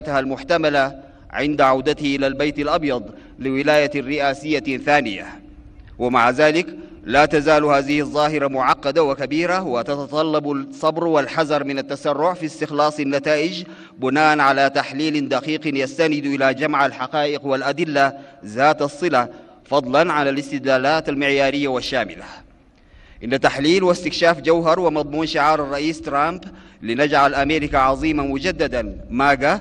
المحتملة عند عودته إلى البيت الأبيض لولاية رئاسية ثانية. ومع ذلك لا تزال هذه الظاهرة معقدة وكبيرة، وتتطلب الصبر والحذر من التسرع في استخلاص النتائج بناء على تحليل دقيق يستند إلى جمع الحقائق والأدلة ذات الصلة، فضلا عن الاستدلالات المعيارية والشاملة. إن تحليل واستكشاف جوهر ومضمون شعار الرئيس ترامب لنجعل أمريكا عظيما مجددا ماجا